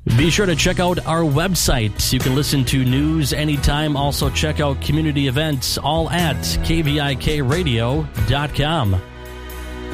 Be sure to check out our website. You can listen to news anytime. Also check out community events, all at kvikradio.com.